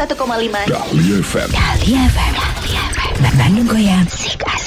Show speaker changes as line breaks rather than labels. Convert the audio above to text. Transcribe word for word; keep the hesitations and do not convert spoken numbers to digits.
satu koma lima
Dahlia F M.
Dahlia F M. Dahlia F M. Bandung Goyang Sik Asik.